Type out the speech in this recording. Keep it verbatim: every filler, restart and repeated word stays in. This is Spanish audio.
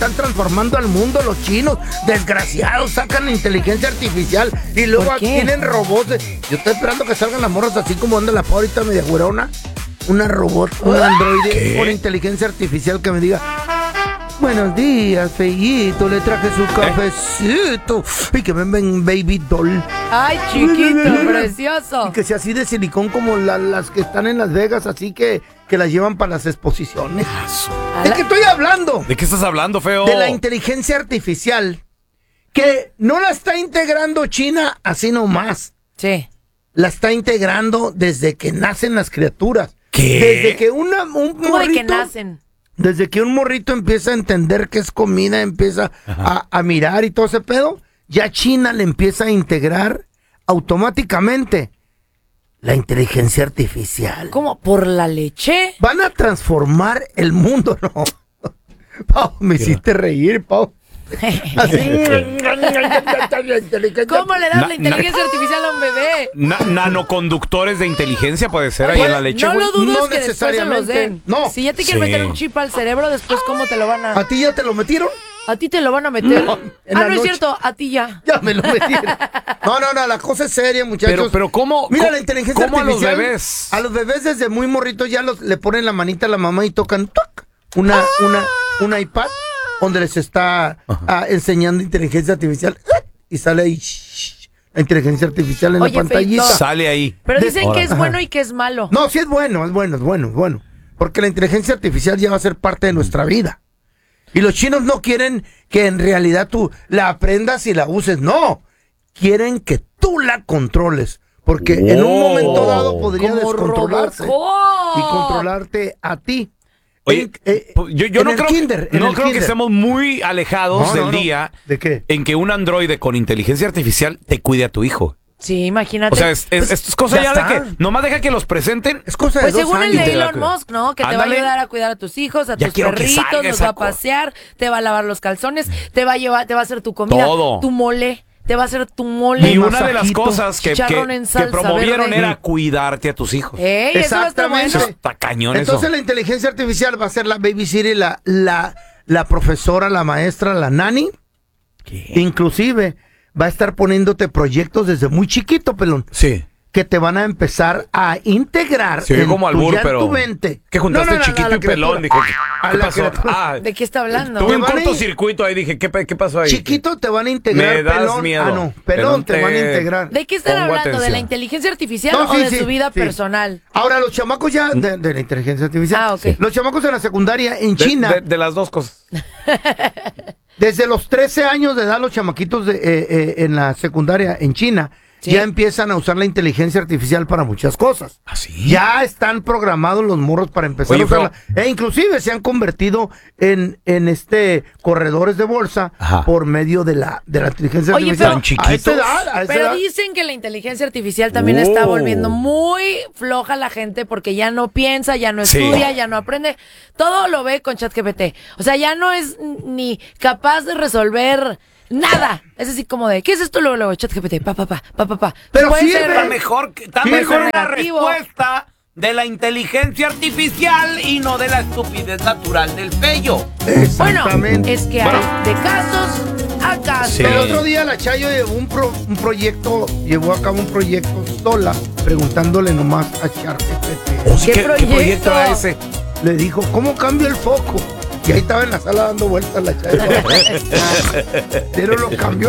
están transformando al mundo los chinos. Desgraciados, sacan inteligencia artificial y luego tienen robots. Yo estoy esperando que salgan las morras así como anda la ahorita media güerona. Una robot, un androide con inteligencia artificial que me diga: buenos días, feíto, le traje su cafecito. Y que me ven baby doll. Ay, chiquito, precioso. Y que sea así de silicón como la, las que están en Las Vegas, así que, que las llevan para las exposiciones. ¿De qué estoy hablando? ¿De qué estás hablando, feo? De la inteligencia artificial, que no la está integrando China así nomás. Sí. La está integrando desde que nacen las criaturas. ¿Qué? Desde que una, un ¿Cómo morrito... de que nacen? Desde que un morrito empieza a entender qué es comida, empieza a, a mirar y todo ese pedo, ya China le empieza a integrar automáticamente la inteligencia artificial. ¿Cómo? ¿Por la leche? Van a transformar el mundo, ¿no? Pau, me hiciste reír, Pau. Así. ¿Cómo le das Na- la inteligencia artificial a un bebé? Na- nanoconductores de inteligencia puede ser ahí en la leche, No güey. lo dudes No que después se los necesariamente. den. No. Si ya te quieren Sí. meter un chip al cerebro, después ¿cómo te lo van a...? ¿A ti ya te lo metieron? A ti te lo van a meter. No, en ah, la no es noche. cierto, a ti ya. Ya me lo metieron. No, no, no, la cosa es seria, muchachos. Pero, pero ¿cómo? Mira, cómo- la inteligencia ¿cómo artificial. a los bebés? A los bebés desde muy morritos ya los, le ponen la manita a la mamá y tocan ¡tuc! una, una, una iPad donde les está ah, enseñando inteligencia artificial y sale ahí shh, la inteligencia artificial en Oye, la pantallita. Feito. Sale ahí. Pero De- dicen que es Ajá. bueno y que es malo. No, sí es bueno, es bueno, es bueno, es bueno. Porque la inteligencia artificial ya va a ser parte de nuestra vida. Y los chinos no quieren que en realidad tú la aprendas y la uses. No, quieren que tú la controles. Porque en un momento dado podría Como descontrolarse Robocop. y controlarte a ti. Oye, En- eh, yo, yo en no el creo, kinder, en no el creo que kinder. estemos muy alejados No, del no, no. día ¿De qué? en que un androide con inteligencia artificial te cuide a tu hijo. Sí, imagínate. O sea, es, es, Pues, esto es cosa ya ya, de está. que nomás deja que los presenten. Es cosa de Pues dos según el años. de te la Elon cuida. Musk, ¿no? Que te va Ándale. a ayudar a cuidar a tus hijos, a Ya tus quiero que perritos, salga los esa va a co- pasear, te va a lavar los calzones, te va a llevar, te va a hacer tu comida, Todo. tu mole, te va a hacer tu mole. Y una de las masajito, cosas que, que, chicharrón en que salsa promovieron verde. era cuidarte a tus hijos. Ey, eso va a estar bueno. Eso está cañón Entonces eso. la inteligencia artificial va a ser la babysitter, la, la, la profesora, la maestra, la nani. Inclusive va a estar poniéndote proyectos desde muy chiquito, pelón. Sí. Que te van a empezar a integrar Se ve en como tu, albur, ya en pero... tu mente. ¿Qué juntaste No, no, no, chiquito la y pelón? Dije, criatura. ¿qué, A qué la pasó? criatura. Ah, ¿De qué está hablando? tuve un van a ir- cortocircuito ahí. Dije, ¿qué, qué pasó ahí? Chiquito te van a integrar, Me das pelón. miedo. Ah, no, pelón, Pelón, te te- van a integrar. ¿De qué están Pongo hablando? ¿De atención. la inteligencia artificial No, o sí, de sí, su vida sí. personal? Ahora, los chamacos ya de, de la inteligencia artificial. Ah, ok. Los chamacos en la secundaria en De- China, De, de las dos cosas. desde los trece años de edad, los chamaquitos de, eh, eh, en la secundaria en China Sí. ya empiezan a usar la inteligencia artificial para muchas cosas. ¿Ah, sí? Ya están programados los morros para empezar Oye, a usarla. E inclusive se han convertido en, en este corredores de bolsa Ajá. por medio de la, de la inteligencia Oye, artificial. pero- ¿Tan chiquitos? A esa edad, a esa Pero edad. dicen que la inteligencia artificial también está Oh. volviendo muy floja a la gente porque ya no piensa, ya no Sí. estudia, ya no aprende. Todo lo ve con ChatGPT. O sea, ya no es ni capaz de resolver nada. Es así como de, ¿qué es esto? Luego, luego, ChatGPT, pa, pa, pa, pa, pa, pa. Pero Puede sirve. ser- Está mejor, que- está Sí, mejor es la negativo. respuesta de la inteligencia artificial y no de la estupidez natural del fello. Bueno, Exactamente. es que hay de casos a casos. Sí. El otro día la Chayo llevó un, pro- un proyecto, llevó a cabo un proyecto sola, preguntándole nomás a ChatGPT. O sea, ¿Qué ¿Qué, ¿Qué proyecto proyecto? era ese? Le dijo, ¿cómo cambio el foco? Y ahí estaba en la sala dando vueltas la Chayo. Pero lo cambió